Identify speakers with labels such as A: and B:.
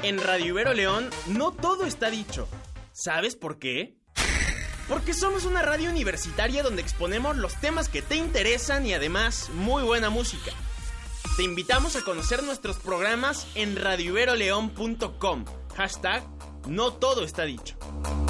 A: En Radio Ibero León no todo está dicho. ¿Sabes por qué? Porque somos una radio universitaria donde exponemos los temas que te interesan y además muy buena música. Te invitamos a conocer nuestros programas en radioiberoleon.com. #No todo está dicho.